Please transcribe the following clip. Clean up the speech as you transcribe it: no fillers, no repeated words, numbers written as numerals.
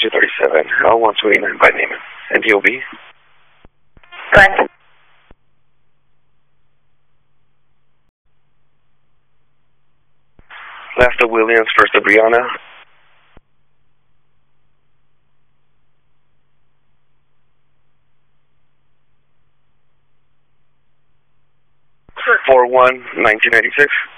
237, L129 by Neiman. And DOB? Go ahead. Last of Williams, first of Brianna. Sure. 4-1, 1996.